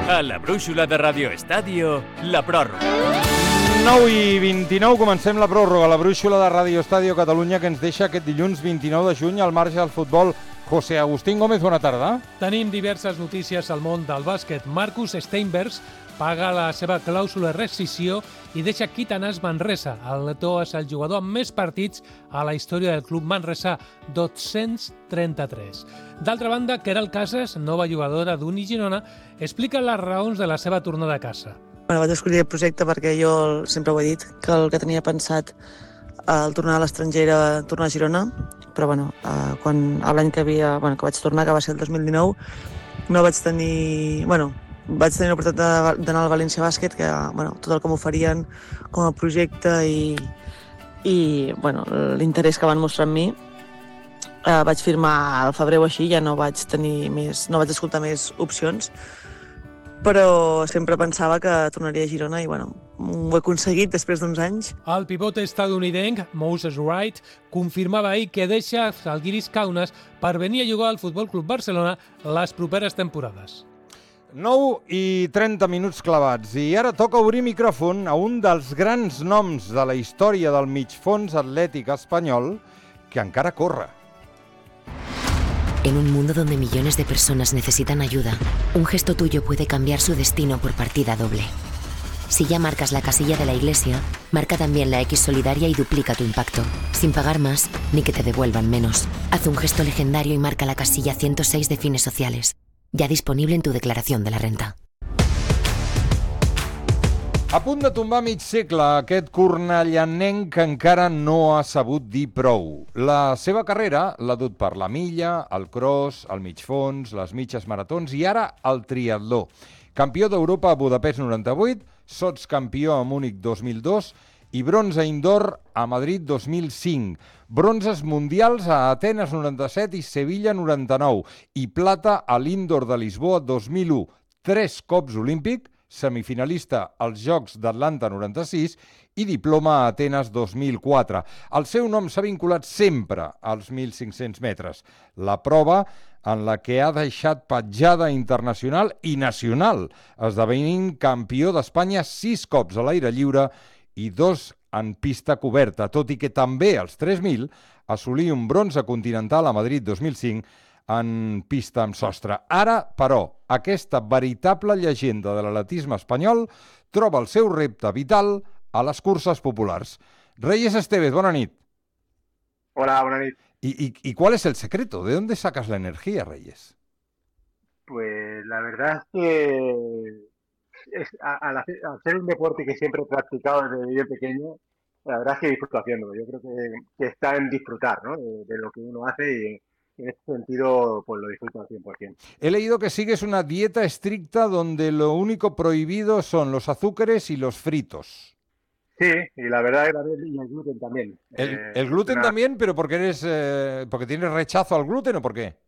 A la brúixola de Radio Estadio, la pròrroga. 9:29, comencem la pròrroga, la brúixola de Radio Estadio Catalunya, que ens deixa aquest dilluns 29 de juny al marge del futbol. José Agustín Gómez, bona tarda. Tenim diverses notícies al món del bàsquet. Marcus Steinbergs paga la seva clàusula de rescissió i deixa Quitanas Manresa. El letó és el jugador amb més partits a la història del club manresà, 233. D'altra banda, Queralt Casas, nova jugadora d'Uni Girona, explica les raons de la seva tornada a casa. Vaig escollir el projecte perquè jo sempre ho he dit, que el que tenia pensat al tornar a l'estranger era tornar a Girona, però l'any que vaig tornar, que va ser el 2019, no vaig tenir... vaig tenir l'oportunitat d'anar al València Bàsquet, que tot el que m'oferien com a projecte i l'interès que van mostrar en mi, vaig firmar al febrer o així, ja no vaig escoltar més opcions, però sempre pensava que tornaria a Girona i ho he aconseguit després d'uns anys. El pivot estadounidenc Moses Wright confirmava ahir que deixa Žalgiris Kaunas per venir a jugar al Futbol Club Barcelona les properes temporades. 9:30 clavats i ara toca obrir micròfon a un dels grans noms de la història del migfons atlètic espanyol que encara corre. En un mundo donde millones de personas necesitan ayuda, un gesto tuyo puede cambiar su destino por partida doble. Si ya marcas la casilla de la iglesia, marca también la X solidaria y duplica tu impacto, sin pagar más ni que te devuelvan menos. Haz un gesto legendario y marca la casilla 106 de Fines Sociales, ya disponible en tu declaración de la renta. A punt de tombar mig segle, aquest cornellanenc que encara no ha sabut dir prou. La seva carrera l'ha dut per la milla, el cross, el mig fons, les mitges maratons i ara el triatló. Campió d'Europa a Budapest 98, sotscampió a Múnich 2002 i bronze indoor a Madrid 2005. Bronzes mundials a Atenes 97 i Sevilla 99 i plata a l'Indoor de Lisboa 2001. 3 cops olímpic, semifinalista als Jocs d'Atlanta 96 i diploma a Atenes 2004. El seu nom s'ha vinculat sempre als 1.500 metres. La prova en la que ha deixat petjada internacional i nacional, esdevenint campió d'Espanya 6 cops a l'aire lliure i 2 en pista coberta, tot i que també als 3.000 assolí un bronze continental a Madrid 2005 en pista amb sostre. Ara, però, aquesta veritable llegenda de l'atletisme espanyol troba el seu repte vital a les curses populars. Reyes Estevez, bona nit. Hola, buena nit. ¿Y cuál es el secreto? ¿De dónde sacas la energía, Reyes? Pues la verdad es que al hacer un deporte que siempre he practicado desde bien pequeño, la verdad es que disfruto haciéndolo. Yo creo que está en disfrutar, ¿no? de lo que uno hace y en ese sentido pues lo disfruto al 100%. He leído que sigues una dieta estricta donde lo único prohibido son los azúcares y los fritos. Sí, y la verdad y el gluten también. El gluten también, pero porque tienes rechazo al gluten, ¿o por qué?